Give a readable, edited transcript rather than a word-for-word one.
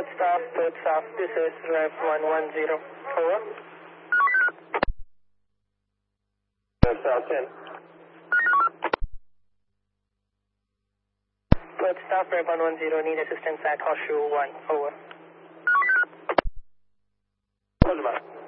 staff, this is Rev 110. Over. South 10. Staff Rev 110, need assistance at Horseshoe 1. Over. Hold on.